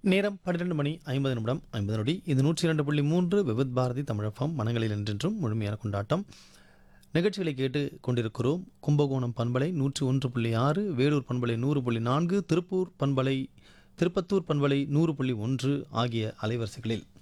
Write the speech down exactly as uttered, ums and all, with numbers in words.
நேரம் பன்னிரண்டு மணி ஐம்பது நிமிடம் ஐம்பது நொடி. இது நூற்றி இரண்டு புள்ளி மூன்று விவித் பாரதி தமிழகம். மனங்களில் என்றென்றும் முழுமையான கொண்டாட்டம் நிகழ்ச்சிகளை கேட்டு கொண்டிருக்கிறோம். கும்பகோணம் பண்பலை நூற்றி ஒன்று புள்ளி ஆறு, வேலூர் பண்பலை நூறு புள்ளி நான்கு, திருப்பூர் பண்பலை திருப்பத்தூர் பண்பலை நூறு புள்ளி ஒன்று ஆகிய அலைவரிசைகளில்